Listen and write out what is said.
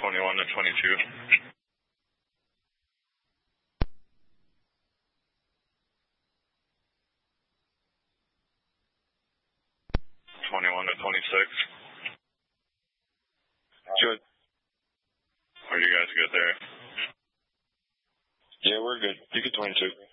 21 to 22. 21 to 26. Good. Are you guys good there? Yeah, we're good. You get 22.